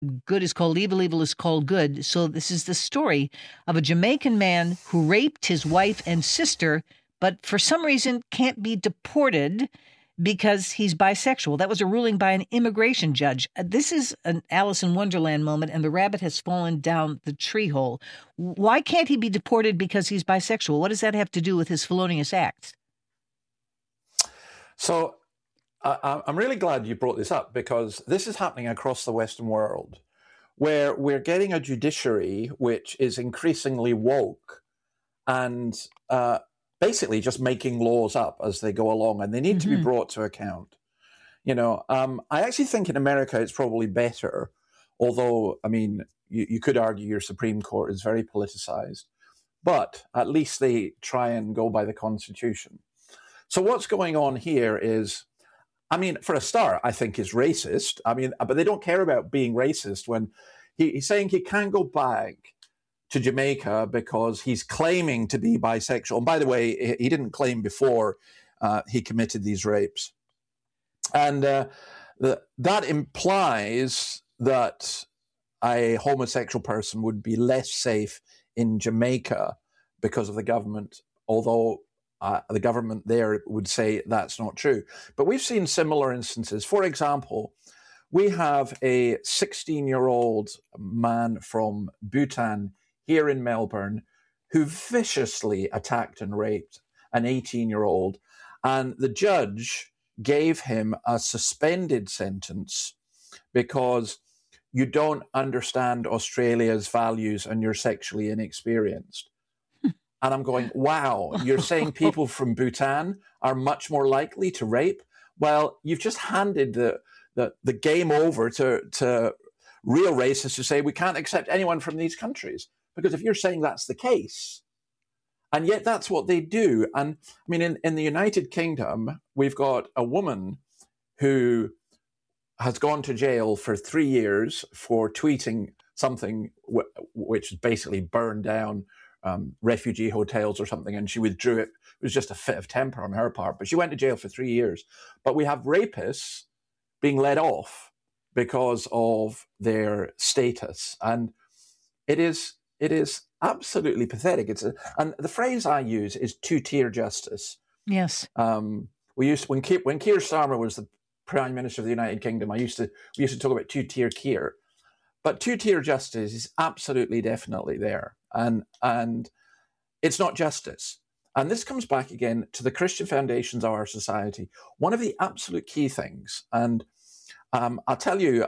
good is called evil, evil is called good. So this is the story of a Jamaican man who raped his wife and sister, but for some reason can't be deported because he's bisexual. That was a ruling by an immigration judge. This is an Alice in Wonderland moment, and the rabbit has fallen down the tree hole. Why can't he be deported because he's bisexual? What does that have to do with his felonious acts? So I'm really glad you brought this up, because this is happening across the Western world, where we're getting a judiciary which is increasingly woke and basically just making laws up as they go along, and they need to be brought to account. I actually think in America it's probably better, although, I mean, you could argue your Supreme Court is very politicized, but at least they try and go by the Constitution. So what's going on here is, I mean, for a start, I think is racist. I mean, but they don't care about being racist when he's saying he can't go back to Jamaica because he's claiming to be bisexual. And by the way, he didn't claim before he committed these rapes. And that implies that a homosexual person would be less safe in Jamaica because of the government, although the government there would say that's not true. But we've seen similar instances. For example, we have a 16-year-old man from Bhutan here in Melbourne who viciously attacked and raped an 18-year-old. And the judge gave him a suspended sentence because you don't understand Australia's values and you're sexually inexperienced. And I'm going, wow, you're saying people from Bhutan are much more likely to rape? Well, you've just handed the game over to real racists who say we can't accept anyone from these countries. Because if you're saying that's the case, and yet that's what they do. And I mean, in the United Kingdom, we've got a woman who has gone to jail for 3 years for tweeting something which basically burned down refugee hotels or something, and she withdrew it. It was just a fit of temper on her part, but she went to jail for 3 years. But we have rapists being let off because of their status, and it is absolutely pathetic. And the phrase I use is two-tier justice. Yes. We used when Keir Starmer was the Prime Minister of the United Kingdom. We used to talk about two-tier Keir, but two-tier justice is absolutely definitely there. And it's not justice. And this comes back again to the Christian foundations of our society. One of the absolute key things, and I'll tell you,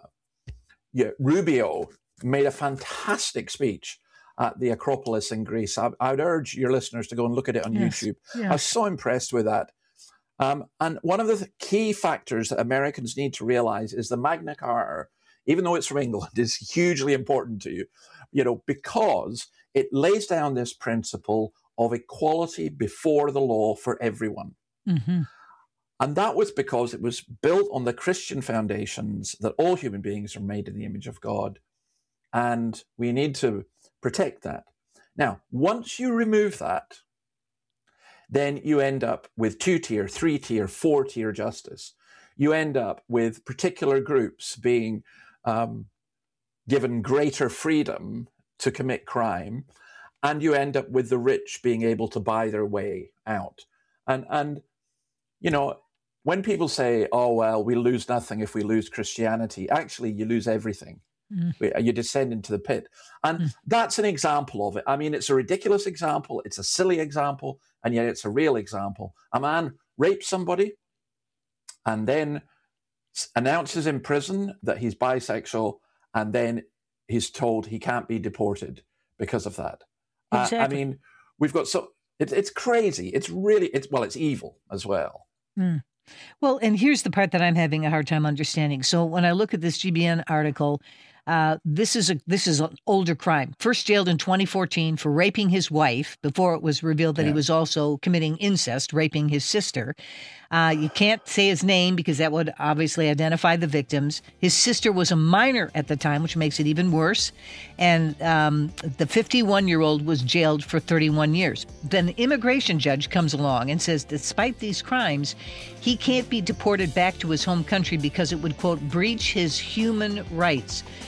Rubio made a fantastic speech at the Acropolis in Greece. I would urge your listeners to go and look at it on YouTube. Yes. I was so impressed with that. And one of the key factors that Americans need to realize is the Magna Carta, even though it's from England, is hugely important to you, because it lays down this principle of equality before the law for everyone. Mm-hmm. And that was because it was built on the Christian foundations that all human beings are made in the image of God. And we need to protect that. Now, once you remove that, then you end up with two-tier, three-tier, four-tier justice. You end up with particular groups being given greater freedom to commit crime, and you end up with the rich being able to buy their way out. And when people say, oh, well, we lose nothing if we lose Christianity, actually, you lose everything. You descend into the pit. And that's an example of it. I mean, it's a ridiculous example. It's a silly example. And yet it's a real example. A man rapes somebody and then announces in prison that he's bisexual, and then he's told he can't be deported because of that. Exactly. I mean, we've got it's crazy. It's evil as well. Mm. Well, and here's the part that I'm having a hard time understanding. So when I look at this GBN article, This is an older crime. First jailed in 2014 for raping his wife before it was revealed that he was also committing incest, raping his sister. You can't say his name because that would obviously identify the victims. His sister was a minor at the time, which makes it even worse. And the 51-year-old was jailed for 31 years. Then the immigration judge comes along and says, despite these crimes, he can't be deported back to his home country because it would, quote, breach his human rights.